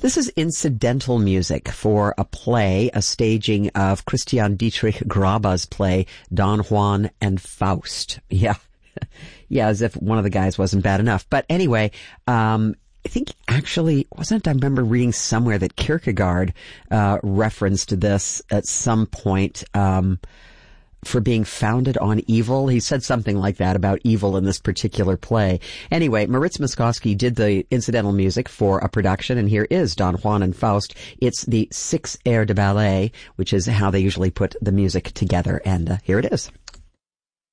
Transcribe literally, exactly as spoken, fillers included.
This is incidental music for a play, a staging of Christian Dietrich Graba's play, Don Juan and Faust. Yeah. Yeah, as if one of the guys wasn't bad enough. But anyway, um, I think actually, wasn't I remember reading somewhere that Kierkegaard uh, referenced this at some point, um, for being founded on evil. He said something like that about evil in this particular play. Anyway, Moritz Moszkowski did the incidental music for a production, and here is Don Juan and Faust. It's the six air de ballet, which is how they usually put the music together, and uh, here it is.